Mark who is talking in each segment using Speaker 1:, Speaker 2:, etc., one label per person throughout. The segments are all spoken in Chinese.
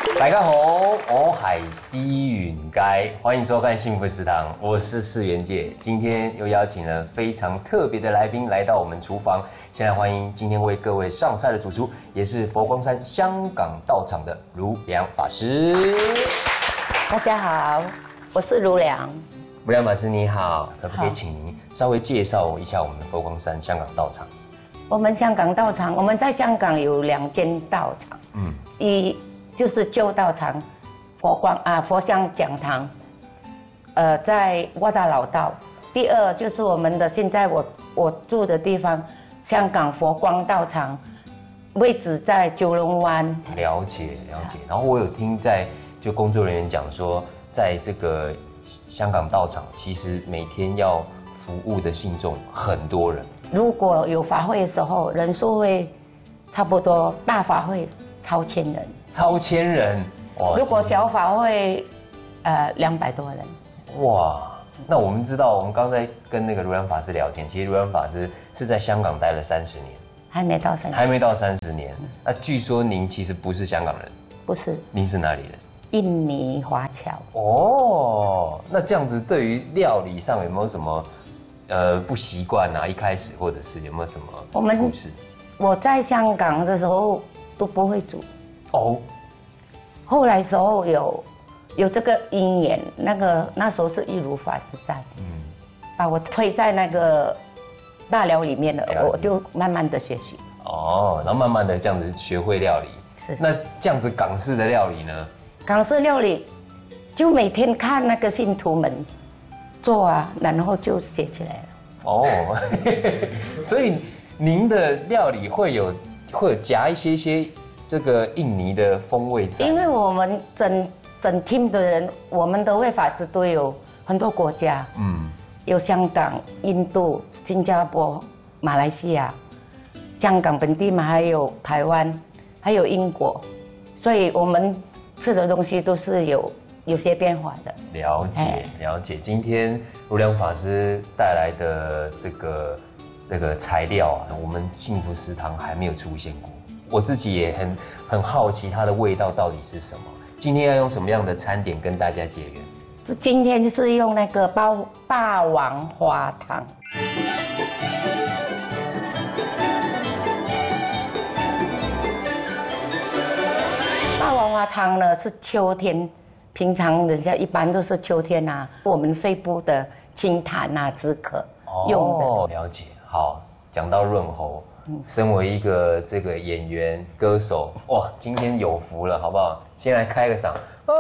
Speaker 1: 大家好，我是施云该，欢迎收看幸福食堂，我是世元界。今天又邀请了非常特别的来宾来到我们厨房，先来欢迎今天为各位上菜的主厨，也是佛光山香港道场的如良法师。
Speaker 2: 大家好，我是如良。
Speaker 1: 如良法师你好，可不可以请您稍微介绍一下我们佛光山香港道场？
Speaker 2: 我们香港道场，我们在香港有2间道场，一就是旧道场，佛香讲堂，在沃大老道。第二就是我们的现在我住的地方，香港佛光道场，位置在九龙湾。
Speaker 1: 了解。然后我有听就工作人员讲说，在这个香港道场，其实每天要服务的信众很多人。
Speaker 2: 如果有法会的时候，人数会差不多，大法会超1000人。
Speaker 1: 超1000人，
Speaker 2: 如果小法会，200多人。
Speaker 1: 哇，那我们知道，我们刚才跟那个如良法师聊天，其实如良法师是在香港待了30年，
Speaker 2: 还没到30年。
Speaker 1: 还没到30年。那据说您其实不是香港人，
Speaker 2: 不是，
Speaker 1: 您是哪里人？
Speaker 2: 印尼华侨。
Speaker 1: 哦，那这样子对于料理上有没有什么不习惯啊？一开始或者是有没有什么故事？
Speaker 2: 我在香港的时候都不会煮。
Speaker 1: 哦，
Speaker 2: 后来时候有这个因缘，那时候是一如法师在，把我推在那个大寮里面了，我就慢慢的学习。
Speaker 1: 哦，然后慢慢的这样子学会料理。
Speaker 2: 是。
Speaker 1: 那这样子港式的料理呢？
Speaker 2: 港式料理就每天看那个信徒们做啊，然后就学起来了。哦，
Speaker 1: 所以您的料理会有夹一些这个印尼的风味在。
Speaker 2: 因为我们整 team 的人，我们的会法师都有很多国家，有香港、印度、新加坡、马来西亚，香港本地嘛，还有台湾，还有英国，所以我们吃的东西都是有些变化的。
Speaker 1: 了解。今天如良法师带来的这个材料啊，我们幸福食堂还没有出现过。我自己也很好奇它的味道到底是什么。今天要用什么样的餐点跟大家结缘？
Speaker 2: 今天就是用那个霸王花汤。霸王花汤呢是秋天，平常人家一般都是秋天啊，我们肺部的清痰啊止渴用的。
Speaker 1: 哦，了解。好，讲到润喉。身为一个这个演员歌手，哇，今天有福了，好不好？先来开个嗓。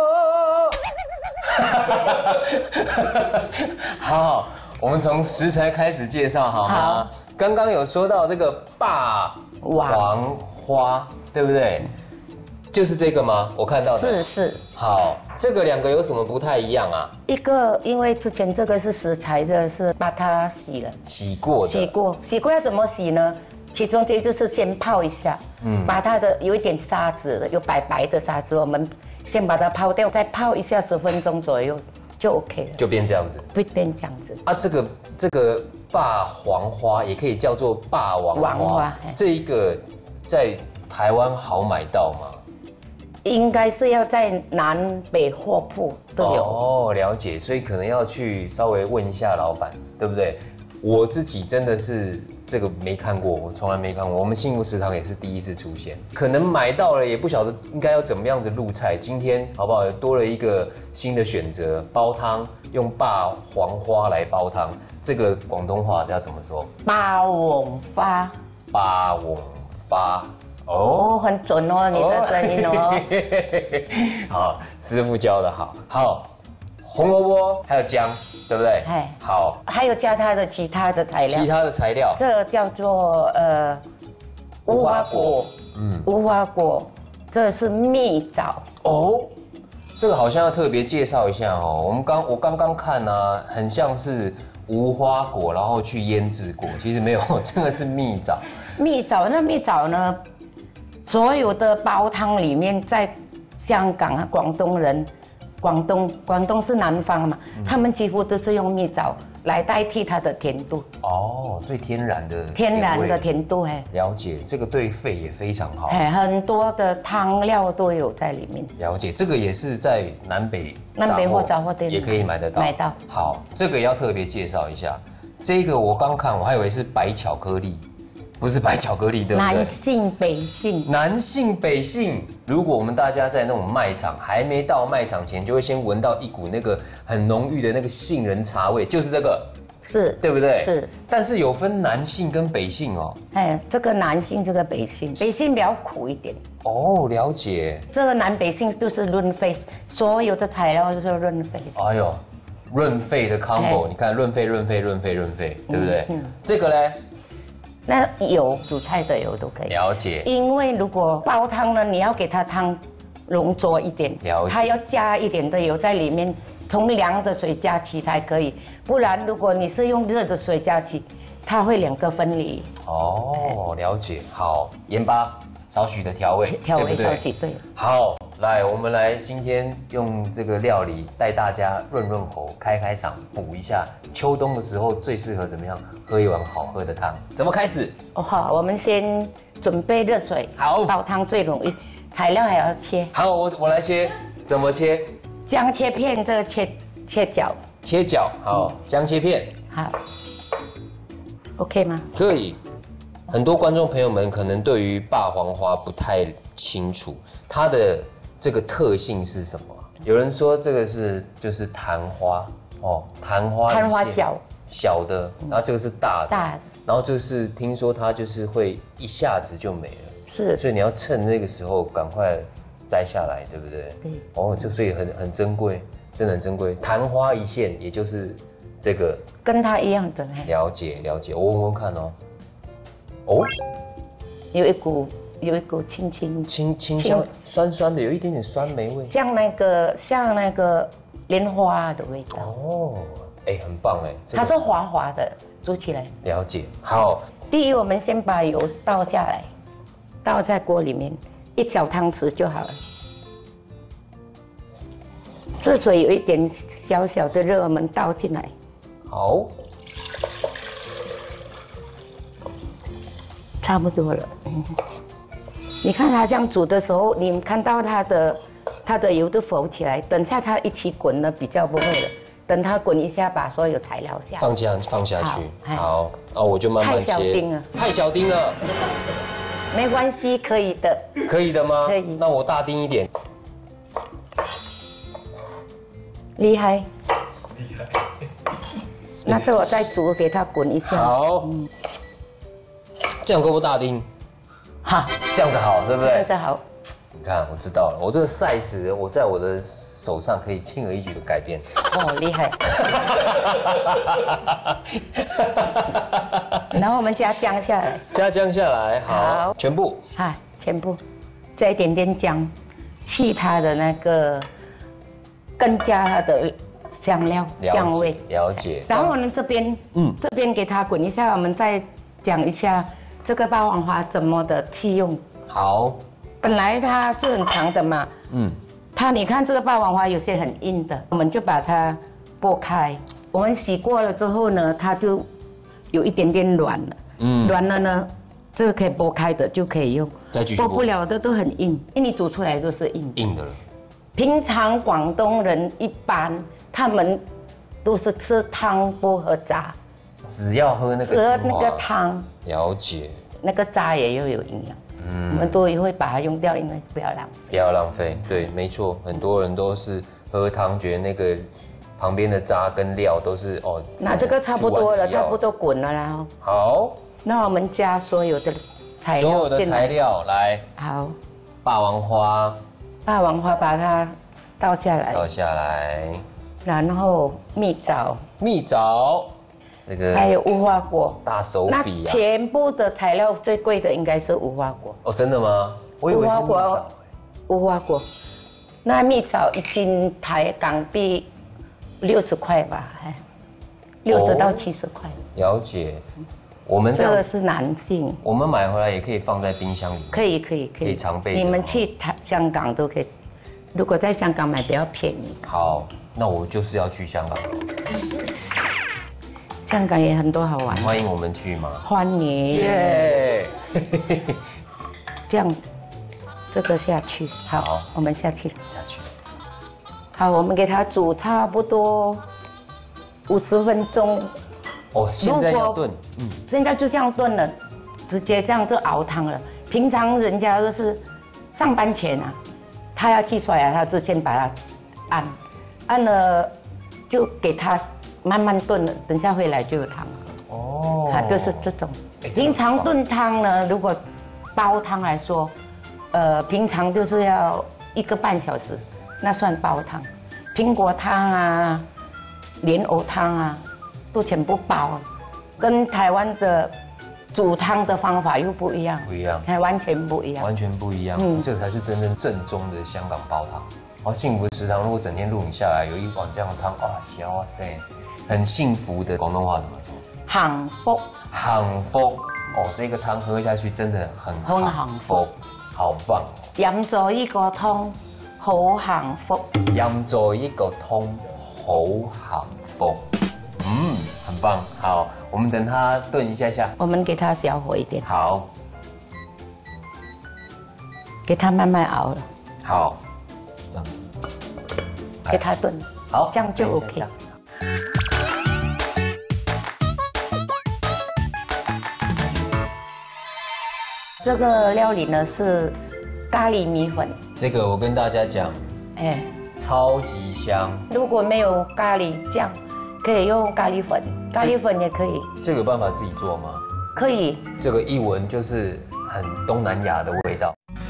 Speaker 1: 好，我们从食材开始介绍好吗？刚刚有说到这个霸王花，对不对？就是这个吗？我看到的。
Speaker 2: 是。
Speaker 1: 好，这个2个有什么不太一样啊？
Speaker 2: 一个因为之前这个是食材，这是把它洗了，
Speaker 1: 洗过
Speaker 2: 要怎么洗呢？其中这就是先泡一下，把它的有一点沙子的，有白的沙子，我们先把它泡掉，再泡一下10分钟左右就 OK 了，
Speaker 1: 就变这样子，
Speaker 2: 变这样子
Speaker 1: 啊。这个霸黄花也可以叫做霸王花，这一个在台湾好买到吗？
Speaker 2: 应该是要在南北货铺都有。
Speaker 1: 哦，了解，所以可能要去稍微问一下老板，对不对？我自己真的是这个没看过，我从来没看过。我们幸福食堂也是第一次出现，可能买到了，也不晓得应该要怎么样子入菜。今天好不好？多了一个新的选择，煲汤用霸黄花来煲汤，这个广东话要怎么说？
Speaker 2: 霸王花。
Speaker 1: 霸王花。
Speaker 2: 哦，很准哦，你的声音
Speaker 1: 哦。好，师傅教的好。好，红萝卜还有姜，对不对？好，
Speaker 2: 还有加它的其他的材料。这个叫做无花果。无花果，这是蜜枣。
Speaker 1: 哦，这个好像要特别介绍一下哦。我刚刚看呢，很像是无花果，然后去腌制过，其实没有，这个是蜜枣。
Speaker 2: 蜜枣呢？所有的煲汤里面，在香港啊、广东是南方嘛，他们几乎都是用蜜枣来代替它的甜度。
Speaker 1: 哦，最天然的
Speaker 2: 天然的
Speaker 1: 味
Speaker 2: 甜度，哎，
Speaker 1: 了解，这个对肺也非常好。
Speaker 2: 哎，很多的汤料都有在里面。
Speaker 1: 了解，这个也是在南北
Speaker 2: 或杂货店
Speaker 1: 也可以买得到。
Speaker 2: 买到。
Speaker 1: 好，这个要特别介绍一下。这个我刚看，我还以为是白巧克力，不是白巧克力，对不对？
Speaker 2: 南性北性。
Speaker 1: 南性北性。如果我们大家在那种卖场还没到卖场前，就会先闻到一股那个很浓郁的那个杏仁茶味，就是这个。
Speaker 2: 是，
Speaker 1: 对不对？
Speaker 2: 是，
Speaker 1: 但是有分南性跟北性哦。
Speaker 2: 哎，这个南性，这个北性，北性比较苦一点。
Speaker 1: 哦，了解。
Speaker 2: 这个南北性都是润肺，所有的材料都是润肺。
Speaker 1: 哎呦，润肺的 combo，你看润肺，对不对？这个呢？
Speaker 2: 那油煮菜的油都可以。
Speaker 1: 了解。
Speaker 2: 因为如果煲汤呢，你要给它汤浓浊一点，
Speaker 1: 了解。
Speaker 2: 它要加一点的油在里面。从凉的水加起才可以，不然如果你是用热的水加起，它会两个分离。
Speaker 1: 哦，了解。好，盐巴少许的调味，
Speaker 2: 少许对。
Speaker 1: 好，来，我们来今天用这个料理带大家润喉、开嗓，补一下秋冬的时候最适合怎么样喝一碗好喝的汤。怎么开始？
Speaker 2: 哦好，我们先准备热水。
Speaker 1: 好，
Speaker 2: 煲汤最容易，材料还要切。
Speaker 1: 好，我来切，怎么切？
Speaker 2: 姜切片，这个切角。
Speaker 1: 切角，好，姜切片。
Speaker 2: 好 ，OK 吗？
Speaker 1: 可以。很多观众朋友们可能对于霸黄花不太清楚，它的这个特性是什么？有人说这个就是昙花哦，昙花小的，然后这个是大的，然后就是听说它就是会一下子就没了，
Speaker 2: 是，
Speaker 1: 所以你要趁那个时候赶快摘下来，对不对？
Speaker 2: 对。
Speaker 1: 哦，这所以很珍贵，真的很珍贵。昙花一现，也就是这个
Speaker 2: 跟它一样的。
Speaker 1: 了解，我闻闻看哦。哦，
Speaker 2: 有一股清
Speaker 1: 香，酸酸的，有一点点酸梅味，
Speaker 2: 像那个莲花的味道。
Speaker 1: 哦，哎，很棒哎，
Speaker 2: 它是滑滑的，煮起来。
Speaker 1: 了解，好。
Speaker 2: 第一，我们先把油倒下来，倒在锅里面。1小汤匙就好了。这水有一点小小的热，我们倒进来。
Speaker 1: 好，
Speaker 2: 差不多了。你看它这样煮的时候，你看到它的油都浮起来，等下它一起滚呢，比较不会了。等它滚一下，把所有材料
Speaker 1: 放下去。好，那我就慢慢切。
Speaker 2: 太小丁了。
Speaker 1: 太小丁了。
Speaker 2: 没关系，可以的。
Speaker 1: 可以的吗？
Speaker 2: 可以。
Speaker 1: 那我大丁一点。
Speaker 2: 厉害。那这我再煮，给它滚一下。
Speaker 1: 好。这样够不大丁？
Speaker 2: 好，
Speaker 1: 这样子好，对不对？
Speaker 2: 这样子好。
Speaker 1: 你看，我知道了，我这个 size， 我在我的手上可以轻而易举的改变。
Speaker 2: 哦，厉害。然后我们加姜下来。
Speaker 1: 加姜下来，好，全部。
Speaker 2: 全部，再一点点姜，去它的那个，更加它的香料香味。
Speaker 1: 了解。
Speaker 2: 然后我们这边给它滚一下，我们再讲一下这个霸王花怎么的弃用。
Speaker 1: 好。
Speaker 2: 本来它是很长的嘛，你看这个霸王花有些很硬的，我们就把它剥开。我们洗过了之后呢，它就有一点点软了。软了呢，这个可以剥开的就可以用。
Speaker 1: 再继续
Speaker 2: 剥不了的都很硬，因为你煮出来都是硬
Speaker 1: 的了。
Speaker 2: 平常广东人一般他们都是吃汤不喝渣，
Speaker 1: 只要喝那个
Speaker 2: 汤。
Speaker 1: 了解。
Speaker 2: 那个渣也有营养。我们都会把它用掉，因为不要浪费。
Speaker 1: 不要浪费，对，没错，很多人都是喝汤，觉得那个旁边的渣跟料都是哦。
Speaker 2: 那这个差不多了，差不多滚了啦。
Speaker 1: 好，
Speaker 2: 那我们加所有的材
Speaker 1: 料来。
Speaker 2: 好，
Speaker 1: 霸王花
Speaker 2: 把它倒下来，然后蜜枣。这个还有无花果，
Speaker 1: 大手笔啊！
Speaker 2: 那全部的材料最贵的应该是无花果。
Speaker 1: 哦，真的吗？我以为是蜜枣。
Speaker 2: 无花果，那蜜枣1斤台港币60块吧，60到70块。
Speaker 1: 了解。我们
Speaker 2: 这个是男性。
Speaker 1: 我们买回来也可以放在冰箱里。
Speaker 2: 可以
Speaker 1: 常备。
Speaker 2: 你们去香港都可以，如果在香港买比较便宜。
Speaker 1: 好，那我就是要去香港。
Speaker 2: 香港也很多好玩，
Speaker 1: 欢迎我们去吗？
Speaker 2: 欢迎。
Speaker 1: 耶！
Speaker 2: 这样，这个下去，好，我们下去。
Speaker 1: 下去。
Speaker 2: 好，我们给它煮差不多50分钟。
Speaker 1: 哦，现在要炖，
Speaker 2: 现在就这样炖了，直接这样就熬汤了。平常人家都是上班前啊，他要去刷牙，他就先把它按了，就给他慢慢炖了，等下回来就有汤了。哦，它就是这种。平常炖汤呢，如果煲汤来说，平常就是要1个半小时，那算煲汤。苹果汤啊，莲藕汤啊，都全部煲，跟台湾的煮汤的方法又不一样，完全不一样，
Speaker 1: 完全不一样。这才是真正正宗的香港煲汤。哦，幸福食堂如果整天录影下来，有一碗这样的汤，哇塞，很幸福的。广东话怎么说？
Speaker 2: 幸福，
Speaker 1: 幸福。哦，这个汤喝下去真的很幸福，好棒。
Speaker 2: 飲咗呢個湯，好幸福。
Speaker 1: 飲咗呢個湯，好幸福。很棒。好，我們等它燉一下下。
Speaker 2: 我們給它小火一點。
Speaker 1: 好，
Speaker 2: 給它慢慢熬了。
Speaker 1: 好，這樣子。
Speaker 2: 給它燉。
Speaker 1: 好，
Speaker 2: 這樣就 OK。這個料理呢是咖喱米粉。
Speaker 1: 這個我跟大家講，超級香。如
Speaker 2: 果沒有咖喱醬，可以用咖喱粉，咖喱粉也可以。
Speaker 1: 這個有辦法自己做嗎？
Speaker 2: 可以。
Speaker 1: 這個一聞就是很東南亞的味道。